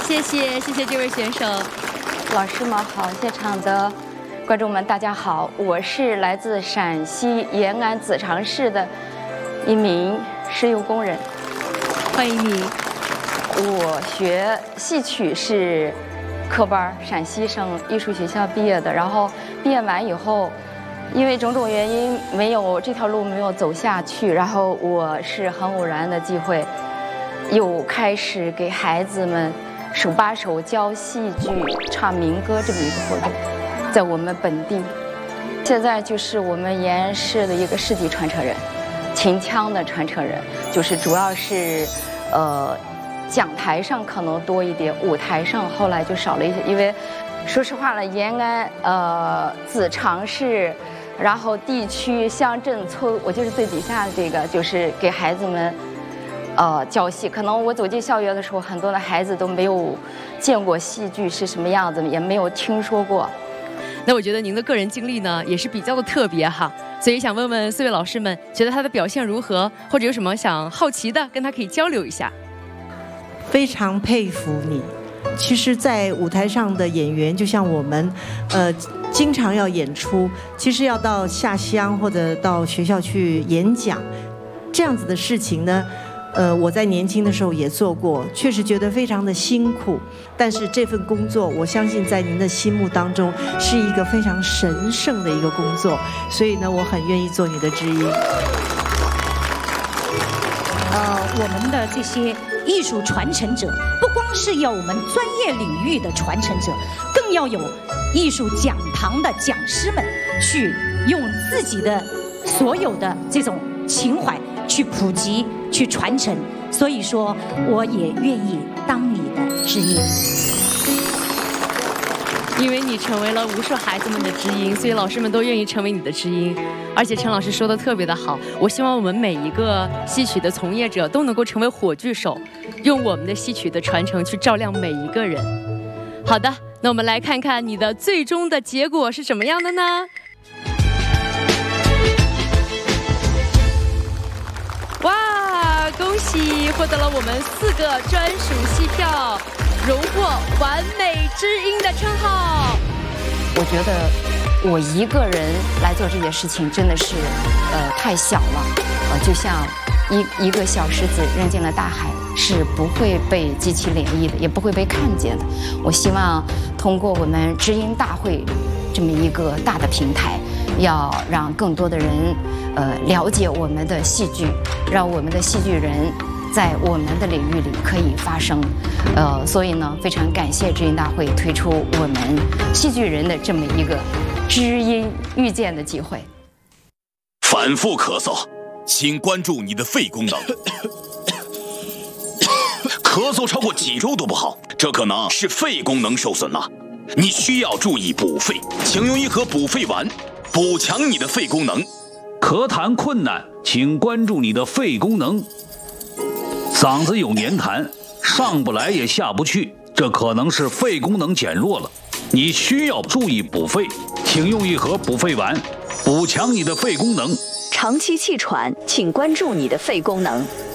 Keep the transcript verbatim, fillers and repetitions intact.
谢谢谢谢这位选手。 老师们好，现场的观众们大家好，我是来自陕西延安子长市的一名石油工人， 欢迎你。 我学戏曲是科班，陕西省艺术学校毕业的，然后毕业完以后，因为种种原因没有这条路没有走下去，然后我是很偶然的机会，又开始给孩子们手把手教戏剧、唱民歌这么一个活动，在我们本地，现在就是我们延安市的一个世纪传承人，秦腔的传承人，就是主要是，呃。讲台上可能多一点，舞台上后来就少了一些，因为说实话了，延安呃子长市，然后地区乡镇村，我就是最底下的这个，就是给孩子们呃教戏。可能我走进校园的时候，很多的孩子都没有见过戏剧是什么样子，也没有听说过。 那我觉得您的个人经历呢，也是比较的特别哈，所以想问问四位老师们，觉得他的表现如何，或者有什么想好奇的，跟他可以交流一下。 非常佩服你。其实，在舞台上的演员，就像我们，呃，经常要演出，其实要到下乡或者到学校去演讲，这样子的事情呢，呃，我在年轻的时候也做过，确实觉得非常的辛苦。但是这份工作，我相信在您的心目当中是一个非常神圣的一个工作，所以呢，我很愿意做你的知音。 呃，我们的这些艺术传承者，不光是要我们专业领域的传承者，更要有艺术讲堂的讲师们去用自己的所有的这种情怀去普及、去传承。所以说，我也愿意当你的知音。 因为你成为了无数孩子们的知音，所以老师们都愿意成为你的知音。而且陈老师说的特别的好，我希望我们每一个戏曲的从业者都能够成为火炬手，用我们的戏曲的传承去照亮每一个人。好的，那我们来看看你的最终的结果是什么样的呢？哇，恭喜获得了我们四个专属戏票，荣获完美知音的称号。 我觉得我一个人来做这件事情真的是呃太小了，呃就像一一个小石子扔进了大海，是不会被激起涟漪的，也不会被看见的。我希望通过我们知音大会这么一个大的平台，要让更多的人呃了解我们的戏剧，让我们的戏剧人在我们的领域里可以发声，呃，所以呢，非常感谢知音大会推出我们戏剧人的这么一个知音遇见的机会。 反复咳嗽，请关注你的肺功能。咳嗽超过几周都不好，这可能是肺功能受损了。你需要注意补肺，请用一盒补肺丸，补强你的肺功能。 咳痰困难，请关注你的肺功能。嗓子有黏痰，上不来也下不去，这可能是肺功能减弱了，你需要注意补肺，请用一盒补肺丸，补强你的肺功能。 长期气喘，请关注你的肺功能。